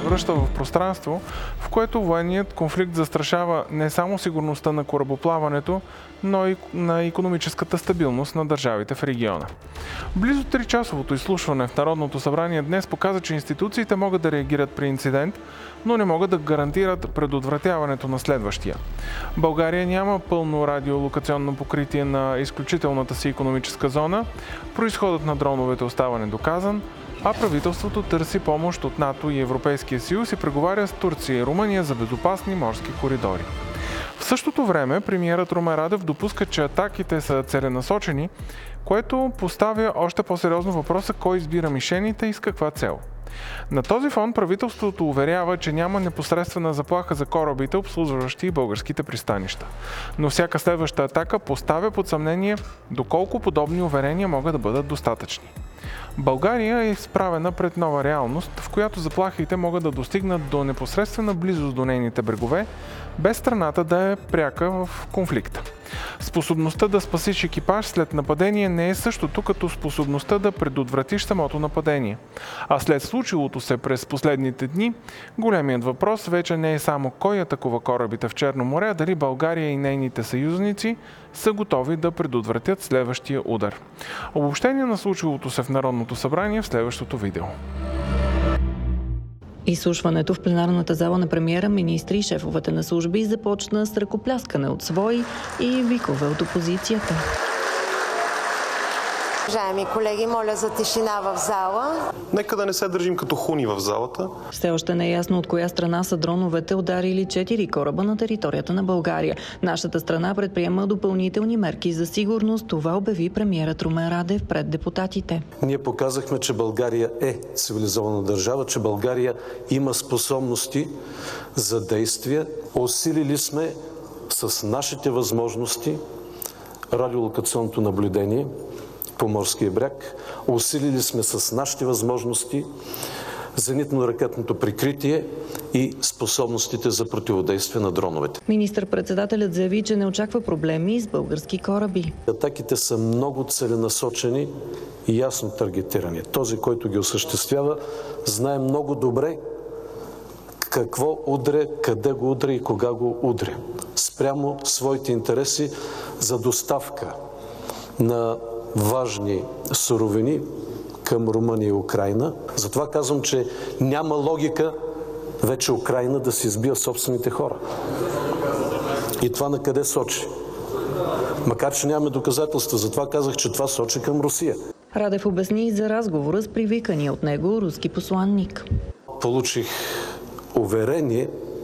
превръща в пространство, в което военният конфликт застрашава не само сигурността на корабоплаването, но и на икономическата стабилност на държавите в региона. Близо 3-часовото изслушване в Народното събрание днес показа, че институциите могат да реагират при инцидент, но не могат да гарантират предотвратяването на следващия. България няма пълно радиолокационно покритие на изключителната си икономическа зона, произходът на дроновете остава недоказан, а правителството търси помощ от НАТО и Европейския съюз и преговаря с Турция и Румъния за безопасни морски коридори. В същото време премиерът Румен Радев допуска, че атаките са целенасочени, което поставя още по-сериозно въпроса кой избира мишените и с каква цел. На този фон правителството уверява, че няма непосредствена заплаха за корабите, обслужващи българските пристанища. Но всяка следваща атака поставя под съмнение доколко подобни уверения могат да бъдат достатъчни. България е изправена пред нова реалност, в която заплахите могат да достигнат до непосредствена близост до нейните брегове, без страната да е пряка в конфликта. Способността да спасиш екипаж след нападение не е същото като способността да предотвратиш самото нападение. А след случилото се през последните дни, големият въпрос вече не е само кой атакува корабите в Черно море, а дали България и нейните съюзници са готови да предотвратят следващия удар. Обобщение на случилото се в Народното събрание в следващото видео. Изслушването в пленарната зала на премиера, министри и шефовете на служби започна с ръкопляскане от свои и викове от опозицията. Уважаеми колеги, моля за тишина в зала. Нека да не се държим като хуни в залата. Все още не е ясно от коя страна са дроновете ударили 4 кораба на територията на България. Нашата страна предприема допълнителни мерки за сигурност. Това обяви премиерът Румен Радев пред депутатите. Ние показахме, че България е цивилизована държава, че България има способности за действие. Усилили сме с нашите възможности радиолокационното наблюдение по морския бряг. Усилили сме с нашите възможности зенитно-ракетното прикритие и способностите за противодействие на дроновете. Министър-председателят заяви, че не очаква проблеми с български кораби. Атаките са много целенасочени и ясно таргетирани. Този, който ги осъществява, знае много добре какво удря, къде го удря и кога го удря. Спрямо своите интереси за доставка на важни суровини към Румъния и Украйна. Затова казвам, че няма логика вече Украйна да си избива собствените хора. И това на къде сочи? Макар че нямаме доказателства, затова казах, че това сочи към Русия. Радев обясни и за разговора с привикания от него руски посланник. Получих уверение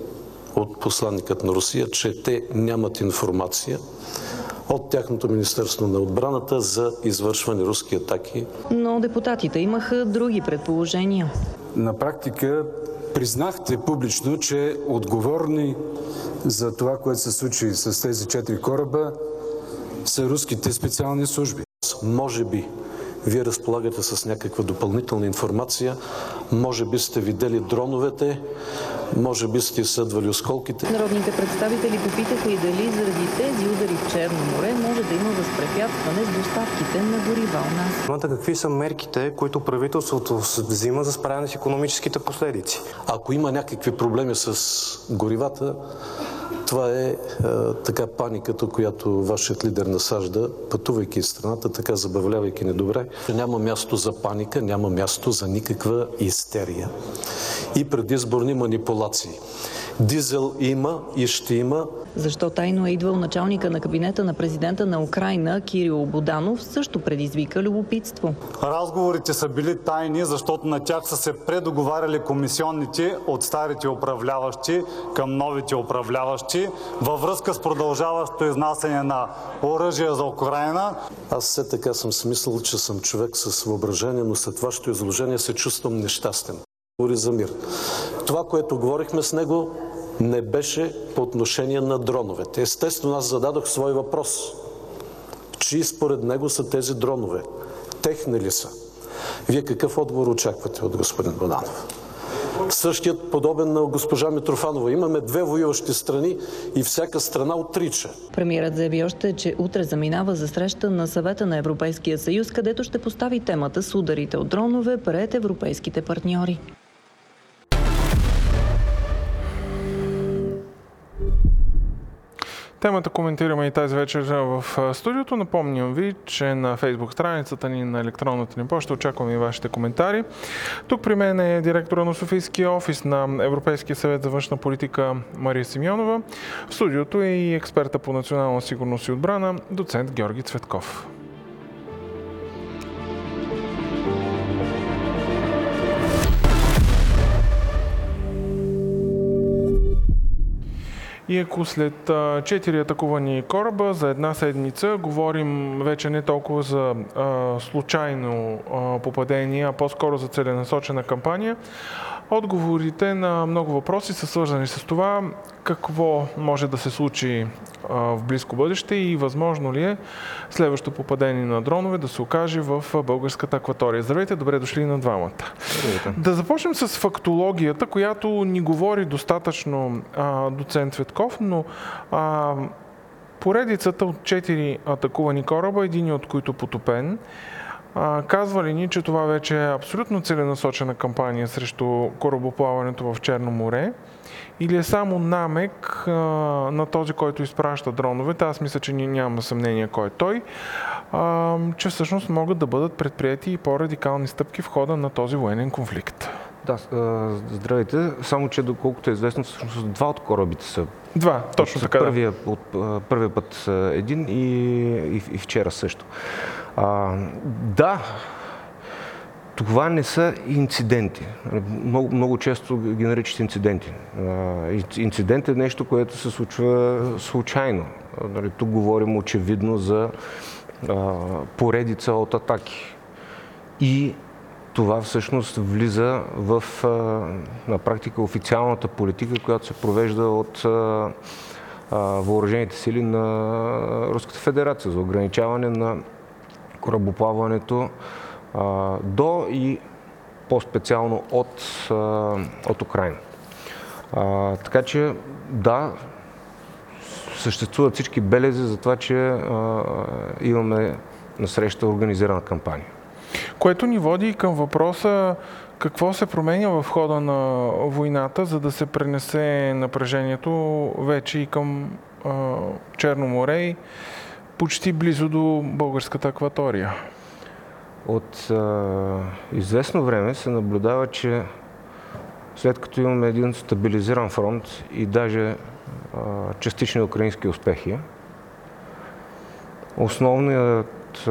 от посланникът на Русия, че те нямат информация от тяхното Министерство на отбраната за извършване руски атаки. Но депутатите имаха други предположения. На практика признахте публично, че отговорни за това, което се случи с тези 4 кораба, са руските специални служби. Може би вие разполагате с някаква допълнителна информация, може би сте видели дроновете, може би сте изследвали осколките. Народните представители попитаха и дали заради тези удари в Черно море може да има възпрепятстване с доставките на горива у нас. Какви са мерките, които правителството взима за справяне с икономическите последици? Ако има някакви проблеми с горивата, това е така паниката, която вашият лидер насажда, пътувайки из страната, така забавлявайки недобре. Няма място за паника, няма място за никаква истерия и предизборни манипулации. Дизел има и ще има. Защо тайно е идвал началника на кабинета на президента на Украйна Кирил Буданов, също предизвика любопитство. Разговорите са били тайни, защото на тях са се предоговаряли комисионните от старите управляващи към новите управляващи във връзка с продължаващото изнасяне на оръжие за Украйна. Аз все така съм смислил, че съм човек с въображение, но след вашето изложение се чувствам нещастен. Говори за мир. Това, което говорихме с него, не беше по отношение на дроновете. Естествено, аз зададох свой въпрос. Чии според него са тези дронове? Техни ли са? Вие какъв отговор очаквате от господин Буданов? Същият подобен на госпожа Митрофанова. Имаме 2 воюващи страни и всяка страна отрича. Премиерът заяви още, че утре заминава за среща на Съвета на Европейския съюз, където ще постави темата с ударите от дронове пред европейските партньори. Темата коментираме и тази вечер в студиото. Напомням ви, че на Фейсбук страницата ни, на електронната ни поща очакваме и вашите коментари. Тук при мен е директора на Софийския офис на Европейския съвет за външна политика Мария Симеонова. В студиото е и експерта по национална сигурност и отбрана, доцент Георги Цветков. И ако след 4 атакувани кораба за една седмица говорим вече не толкова за случайно попадение, а по-скоро за целенасочена кампания, отговорите на много въпроси са свързани с това какво може да се случи в близко бъдеще и възможно ли е следващото попадение на дронове да се окаже в българската акватория. Здравейте, добре дошли на двамата. Здравейте. Да започнем с фактологията, която ни говори достатъчно доцент Цветков, но поредицата от 4 атакувани кораба, един от които потопен, казва ли ни, че това вече е абсолютно целенасочена кампания срещу корабоплаването в Черно море? Или е само намек на този, който изпраща дроновете? Аз мисля, че няма съмнение кой е той, че всъщност могат да бъдат предприети и по-радикални стъпки в хода на този военен конфликт. Да, здравейте. Само, че доколкото е известно, всъщност 2 от корабите са. Два, точно така. Първия път един и вчера също. Да, това не са инциденти. Много често ги наричат инциденти. Инцидент е нещо, което се случва случайно. Тук говорим очевидно за поредица от атаки. И това всъщност влиза в на практика официалната политика, която се провежда от въоръжените сили на Руската федерация за ограничаване на корабоплаването до и по-специално от Украйна. Така че да, съществуват всички белези за това, че имаме насреща организирана кампания. Което ни води и към въпроса какво се променя в хода на войната, за да се пренесе напрежението вече и към Черно море и почти близо до българската акватория. От известно време се наблюдава, че след като имаме един стабилизиран фронт и даже частични украински успехи, основният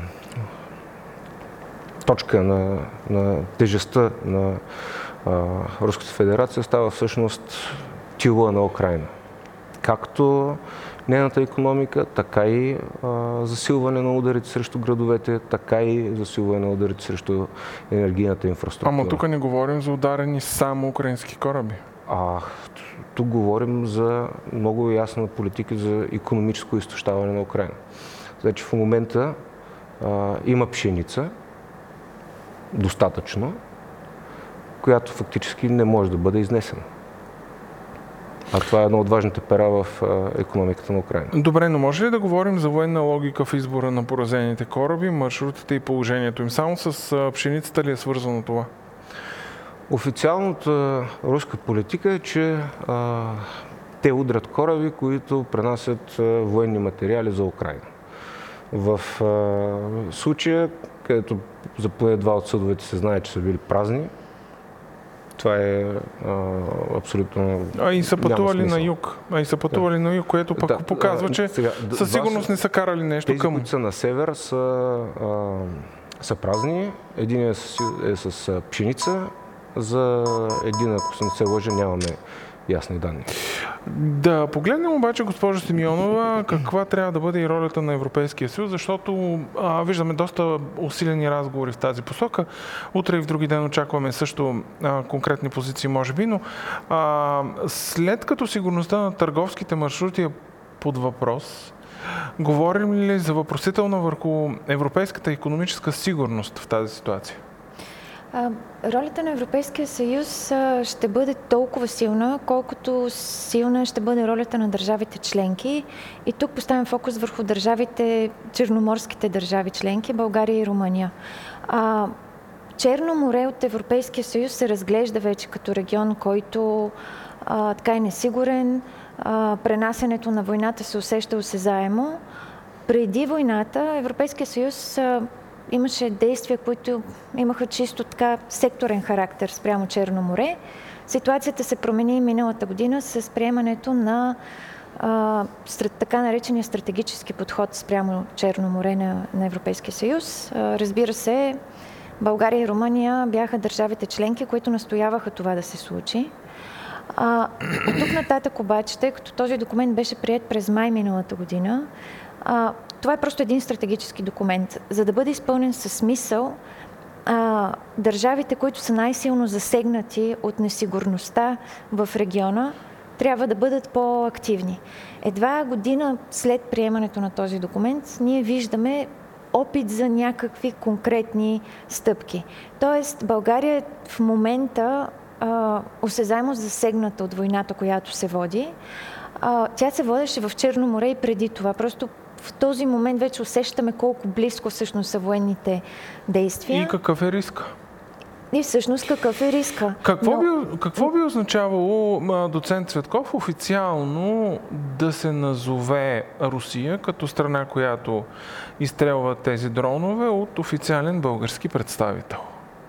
точка на тежестта на Руската федерация става всъщност тила на Украйна. Както нейната икономика, така и засилване на ударите срещу градовете, така и засилване на ударите срещу енергийната инфраструктура. Ама тук не говорим за ударени само украински кораби. Тук говорим за много ясна политика за икономическо изтощаване на Украйна. Значи в момента има пшеница, достатъчно, която фактически не може да бъде изнесена. А това е едно от важните пера в икономиката на Украйна. Добре, но може ли да говорим за военна логика в избора на поразените кораби, маршрутите и положението им? Само с пшеницата ли е свързано това? Официалната руска политика е, че те удрят кораби, които пренасят военни материали за Украйна. В случая, където за поне 2 от съдовете се знае, че са били празни, това е абсолютно. И са пътували на юг. На юг, което пък показва, че със сигурност не са карали нещо тези, към. Които са на север, са празни. Един е с пшеница. За един, ако не се лъжа, нямаме ясни данни. Да погледнем обаче, госпожо Симеонова, каква трябва да бъде и ролята на Европейския съюз, защото виждаме доста усилени разговори в тази посока. Утре и в други ден очакваме също конкретни позиции, може би, но след като сигурността на търговските маршрути е под въпрос, говорим ли за въпросителна върху европейската икономическа сигурност в тази ситуация? Ролята на Европейския съюз ще бъде толкова силна, колкото силна ще бъде ролята на държавите членки. И тук поставям фокус върху черноморските държави членки, България и Румъния. Черно море от Европейския съюз се разглежда вече като регион, който така и несигурен. Пренасенето на войната се усеща осезаемо. Преди войната Европейския съюз имаше действия, които имаха чисто така секторен характер спрямо Черно море. Ситуацията се промени миналата година с приемането на така наречения стратегически подход спрямо Черно море на Европейския съюз. Разбира се, България и Румъния бяха държавите членки, които настояваха това да се случи. От тук нататък обаче, тъй като този документ беше приет през май миналата година, това е просто един стратегически документ. За да бъде изпълнен със смисъл, държавите, които са най-силно засегнати от несигурността в региона, трябва да бъдат по-активни. Едва година след приемането на този документ, ние виждаме опит за някакви конкретни стъпки. Тоест, България в момента осезаемо засегната от войната, която се води. Тя се водеше в Черно море и преди това. Просто в този момент вече усещаме колко близко всъщност са военните действия. И какъв е риска? И всъщност какъв е риска? Какво би означавало, доцент Цветков, официално да се назове Русия като страна, която изстрелва тези дронове от официален български представител?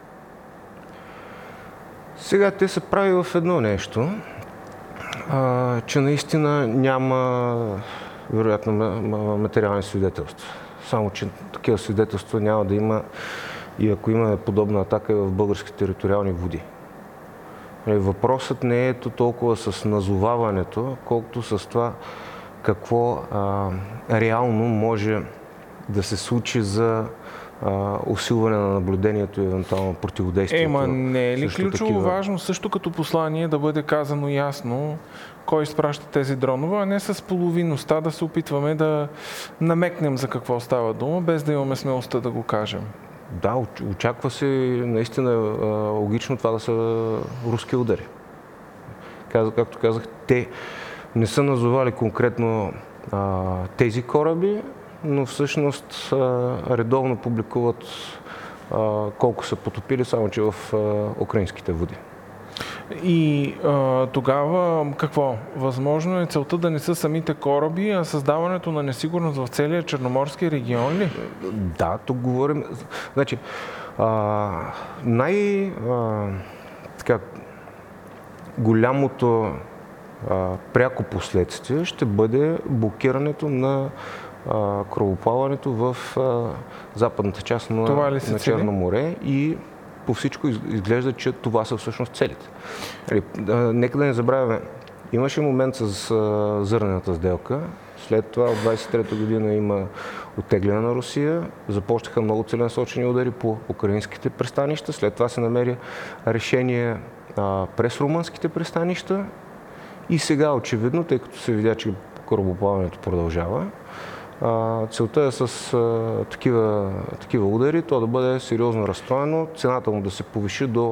Сега те са прави в едно нещо, че наистина няма вероятно материални свидетелства. Само, че такива свидетелства няма да има и ако има подобна атака в български териториални води. Въпросът не е толкова с назоваването, колкото с това какво реално може да се случи за усилване на наблюдението и евентуално противодействието. Не е ли ключово важно също като послание да бъде казано ясно кой изпраща тези дронове, а не с половинността да се опитваме да намекнем за какво става дума, без да имаме смелостта да го кажем? Да, очаква се наистина логично това да са руски удари. Както казах, те не са назовали конкретно тези кораби, но всъщност редовно публикуват колко са потопили, само че в украинските води. И тогава какво? Възможно е целта да не са самите кораби, а създаването на несигурност в целия Черноморски регион ли? Да, тук говорим... Значи, голямото пряко последствие ще бъде блокирането на корабоплаването в западната част на Черно море и по всичко изглежда, че това са всъщност целите. Нека да не забравяме, имаше момент с зърнената сделка, след това от 23-та година има оттегляне на Русия, започнаха много целенасочени удари по украинските пристанища, след това се намери решение през румънските пристанища и сега очевидно, тъй като се видя, че корабоплаването продължава, целта е с такива удари то да бъде сериозно разстроено, цената му да се повиши до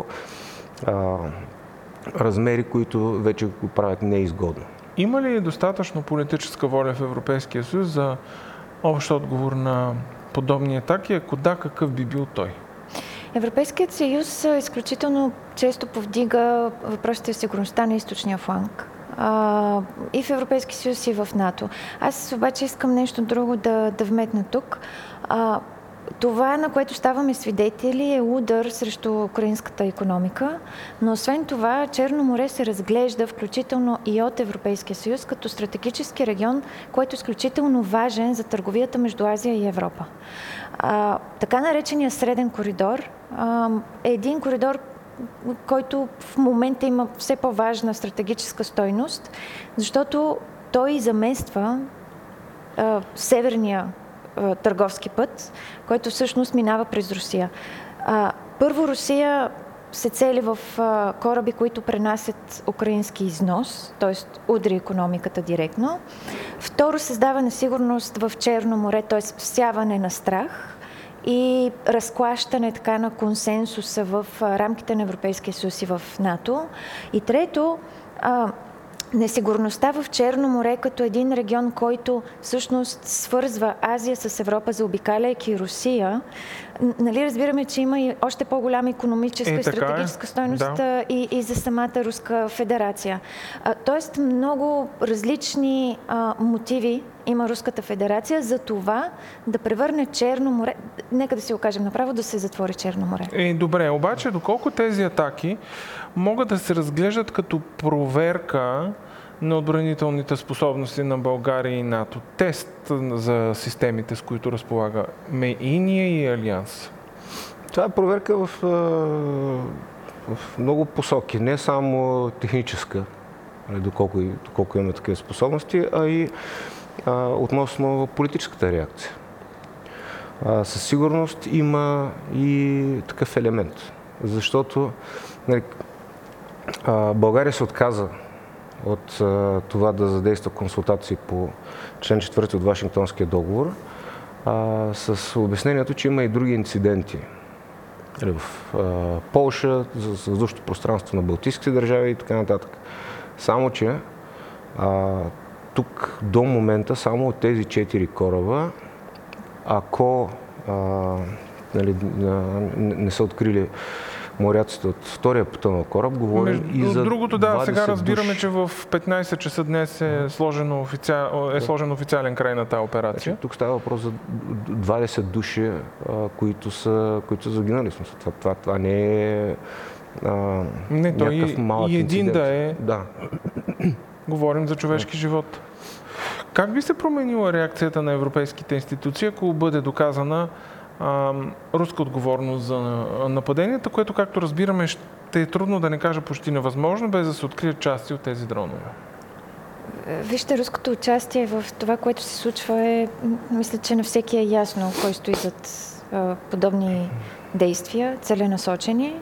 размери, които вече го правят неизгодно. Има ли достатъчно политическа воля в Европейския съюз за общ отговор на подобни атаки? Ако да, какъв би бил той? Европейският съюз изключително често повдига въпросите за сигурността на източния фланг. И в Европейския съюз, и в НАТО. Аз обаче искам нещо друго да вметна тук. Това, на което ставаме свидетели, е удар срещу украинската икономика, но освен това Черно море се разглежда включително и от Европейския съюз като стратегически регион, който е изключително важен за търговията между Азия и Европа. Така наречения среден коридор е един коридор, който в момента има все по-важна стратегическа стойност, защото той замества северния търговски път, който всъщност минава през Русия. Първо, Русия се цели в кораби, които пренасят украински износ, т.е. удари икономиката директно. Второ, създава несигурност в Черно море, т.е. всяване на страх и разклащане така на консенсуса в рамките на Европейския съюз и в НАТО. И трето, Несигурността в Черно море като един регион, който всъщност свързва Азия с Европа, заобикаляйки Русия, нали разбираме, че има и още по-голяма икономическа и стратегическа стойност и за самата Руска федерация. Тоест много различни мотиви има Руската федерация за това да превърне Черно море, нека да си го кажем направо, да се затвори Черно море. Добре, обаче доколко тези атаки могат да се разглеждат като проверка на отбранителните способности на България и НАТО, тест за системите, с които разполагаме и ние, и Алианс? Това е проверка в много посоки, не само техническа, доколко има такива способности, а и относно политическата реакция. Със сигурност има и такъв елемент, защото България се отказа от това да задейства консултации по член 4 от Вашингтонския договор с обяснението, че има и други инциденти в Полша, за въздушното пространство на Балтийските държави и така нататък. Само че тук до момента само от тези 4 кораба, ако не са открили моряците от втория потънал кораб, говорим и за другото, 20 сега разбираме, души. че в 15 часа днес е сложен официален край на тази операция. Значи, тук става въпрос за 20 души, които са загинали. Това не е някакъв малък и един инцидент. да е. Да. Говорим за човешки живот. Как би се променила реакцията на европейските институции, ако бъде доказана руска отговорност за нападенията, което, както разбираме, ще е трудно, да не кажа почти невъзможно, без да се открият части от тези дронове? Вижте, руското участие в това, което се случва мисля, че на всеки е ясно кой стои зад подобни действия, целенасочени.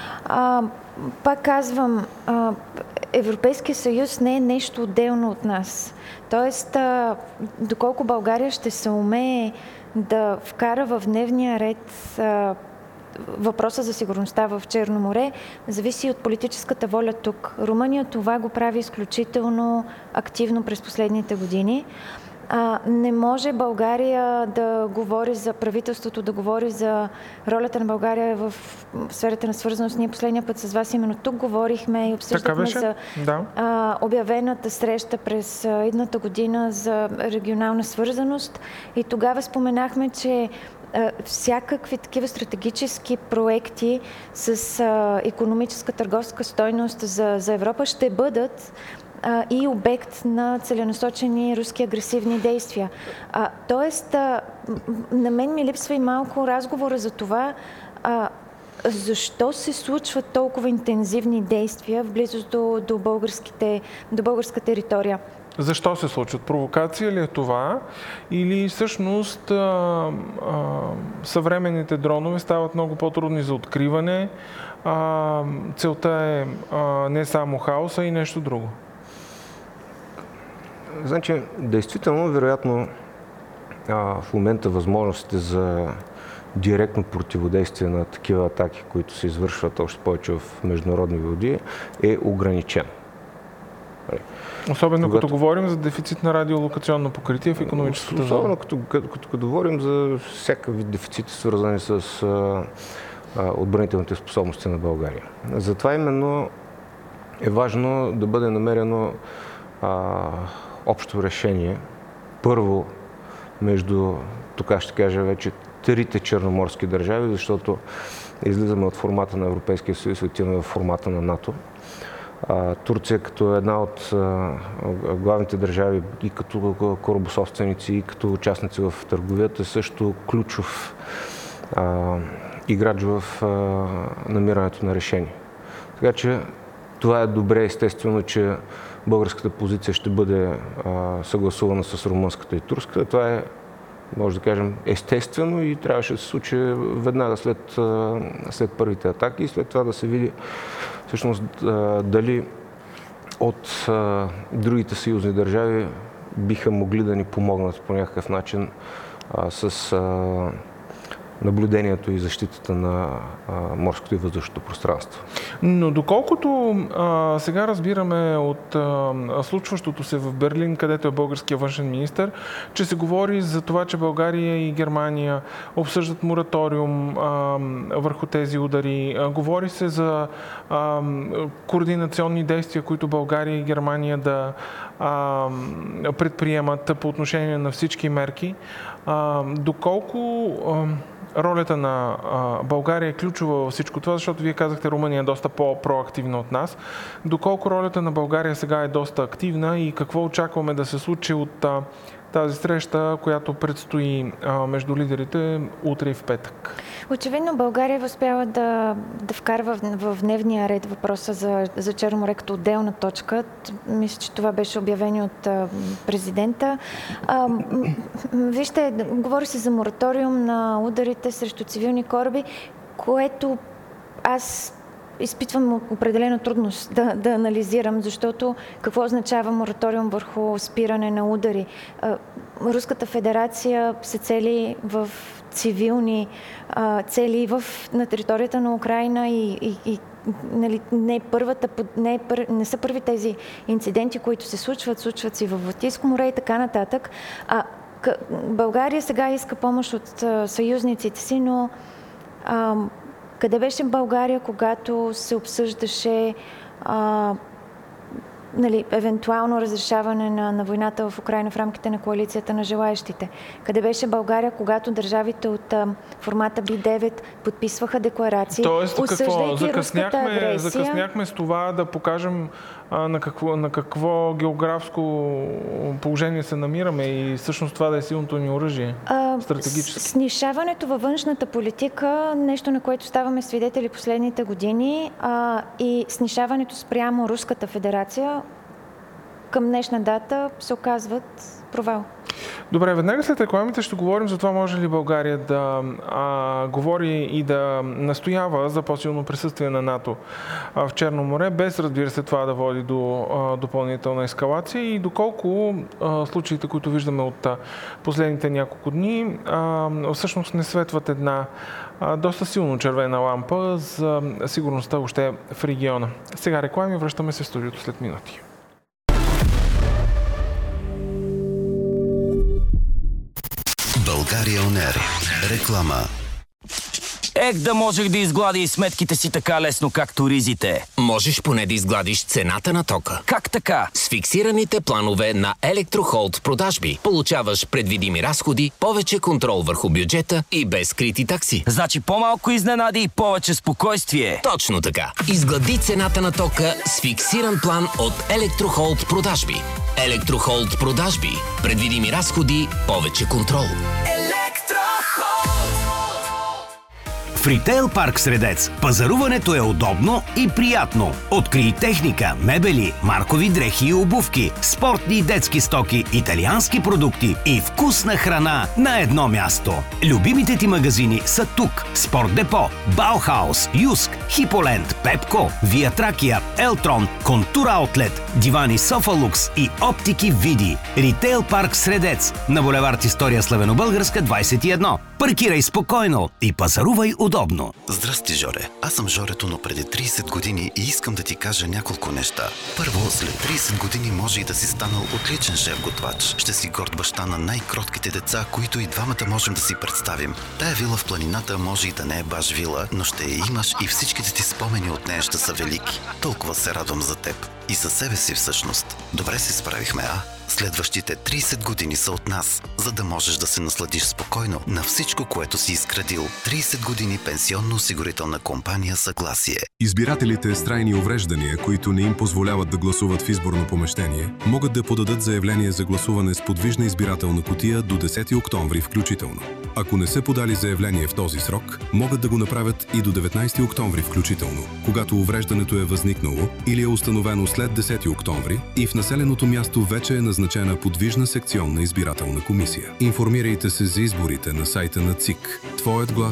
Пак казвам, Европейския съюз не е нещо отделно от нас. Тоест, доколко България ще се умее да вкара в дневния ред въпроса за сигурността в Черно море, зависи от политическата воля тук. Румъния това го прави изключително активно през последните години. Не може България да говори за правителството, да говори за ролята на България в сферата на свързаност. Ние последния път с вас именно тук говорихме и обсъждахме за обявената среща през идната година за регионална свързаност. И тогава споменахме, че всякакви такива стратегически проекти с икономическа търговска стойност за Европа ще бъдат и обект на целенасочени руски агресивни действия. Тоест, на мен ми липсва и малко разговора за това, защо се случват толкова интензивни действия в близост до българска територия. Защо се случват? Провокация ли е това? Или всъщност съвременните дронове стават много по-трудни за откриване? Целта е не само хаоса и нещо друго. Значи, действително, вероятно, в момента възможностите за директно противодействие на такива атаки, които се извършват още повече в международни води, е ограничен. Особено като говорим за дефицит на радиолокационно покритие в икономическата зона. Особено като говорим за всякакъв вид дефицити, свързани с отбранителните способности на България. Затова именно е важно да бъде намерено общо решение. Първо, между, тук ще кажа вече, трите черноморски държави, защото излизаме от формата на Европейския съюз и отиваме в формата на НАТО. Турция като една от главните държави и като корабособственици, и като участници в търговията, е също ключов играч в намирането на решение. Така че това е добре, естествено, че българската позиция ще бъде съгласувана с румънската и турската. Това е, може да кажем, естествено и трябваше да се случи веднага след първите атаки и след това да се види всъщност дали от другите съюзни държави биха могли да ни помогнат по някакъв начин с наблюдението и защитата на морското и въздушното пространство. Но доколкото сега разбираме от случващото се в Берлин, където е българския външен министър, че се говори за това, че България и Германия обсъждат мораториум върху тези удари. Говори се за координационни действия, които България и Германия да предприемат по отношение на всички мерки. Доколко ролята на България е ключова във всичко това, защото вие казахте, Румъния е доста по-проактивна от нас. Доколко ролята на България сега е доста активна и какво очакваме да се случи от тази среща, която предстои между лидерите утре и в петък? Очевидно България успява да вкарва в дневния ред въпроса за Черно море като отделна точка. Мисля, че това беше обявено от президента. Вижте, говори се за мораториум на ударите срещу цивилни кораби, което аз изпитвам определена трудност да анализирам, защото какво означава мораториум върху спиране на удари? Руската федерация се цели в цивилни цели на територията на Украйна и нали, не са първи тези инциденти, които се случват си в Балтийско море и така нататък. България сега иска помощ от съюзниците си, но къде беше България, когато се обсъждаше евентуално разрешаване на войната в Украйна в рамките на коалицията на желаещите? Къде беше България, когато държавите от формата B9 подписваха декларации, осъждайки руската агресия? Закъсняхме с това да покажем на какво географско положение се намираме и всъщност това да е силното ни оръжие стратегически. Снишаването във външната политика, нещо на което ставаме свидетели последните години, и снишаването спрямо Руската федерация към днешна дата се оказват провал. Добре, веднага след рекламите ще говорим за това може ли България да говори и да настоява за по-силно присъствие на НАТО в Черно море, без, разбира се, това да води до допълнителна ескалация и доколко случаите, които виждаме от последните няколко дни, всъщност не светват една доста силно червена лампа за сигурността още в региона. Сега реклами, връщаме се в студиото след минути. България ОНЕР. Реклама. Ех, да можех да изгладя и сметките си така лесно, както ризите. Можеш поне да изгладиш цената на тока. Как така? С фиксираните планове на Електрохолд продажби получаваш предвидими разходи, повече контрол върху бюджета и без скрити такси. Значи по-малко изненади и повече спокойствие. Точно така. Изглади цената на тока с фиксиран план от Електрохолд продажби. Електрохолд продажби. Предвидими разходи, повече контрол. В Ритейл парк Средец пазаруването е удобно и приятно. Открий техника, мебели, маркови дрехи и обувки, спортни и детски стоки, италиански продукти и вкусна храна на едно място. Любимите ти магазини са тук. Спорт Депо, Баухаус, Юск, Хиполенд, Пепко, Вия Тракия, Елтрон, Контур Аутлет, Дивани Софалукс и Оптики Види. Ритейл парк Средец на булевард История Славено-Българска 21. Паркирай спокойно и пазарувай удобно. Здрасти, Жоре. Аз съм Жорето, но преди 30 години и искам да ти кажа няколко неща. Първо, след 30 години може и да си станал отличен шеф-готвач. Ще си горд баща на най-кротките деца, които и двамата можем да си представим. Тая вила в планината може и да не е баш вила, но ще я имаш и всичките ти спомени от нея ще са велики. Толкова се радвам за теб. И за себе си всъщност. Добре се справихме, а? Следващите 30 години са от нас, за да можеш да се насладиш спокойно на всичко, което си изградил. 30 години пенсионно-осигурителна компания Съгласие. Избирателите с трайни увреждания, които не им позволяват да гласуват в изборно помещение, могат да подадат заявление за гласуване с подвижна избирателна кутия до 10 октомври включително. Ако не са подали заявление в този срок, могат да го направят и до 19 октомври включително, когато увреждането е възникнало или е установено след 10 октомври и в населеното място вече е назначена подвижна секционна избирателна комисия. Информирайте се за изборите на сайта на ЦИК. Твоят глас,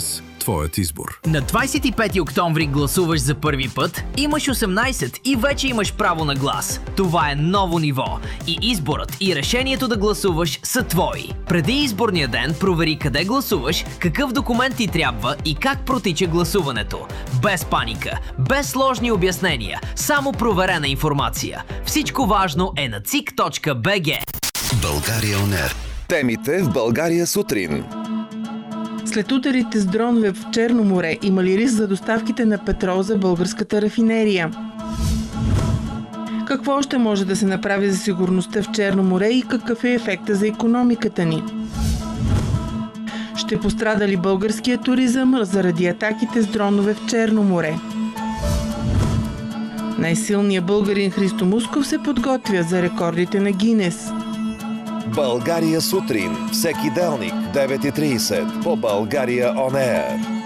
твоят избор. На 25 октомври гласуваш за първи път, имаш 18 и вече имаш право на глас. Това е ново ниво и изборът и решението да гласуваш са твои. Преди изборния ден провери къде гласуваш, какъв документ ти трябва и как протича гласуването. Без паника, без сложни обяснения, само проверена информация. Всичко важно е на ЦИК.BG. България ОНЕР. Темите в България сутрин. След ударите с дронове в Черно море, има ли риск за доставките на петрол за българската рафинерия? Какво още може да се направи за сигурността в Черно море и какъв е ефекта за икономиката ни? Ще пострада ли българския туризъм заради атаките с дронове в Черно море? Най-силният българин Христо Мусков се подготвя за рекордите на Гинес. България сутрин, всеки делник, 9:30 по България ОНЕР.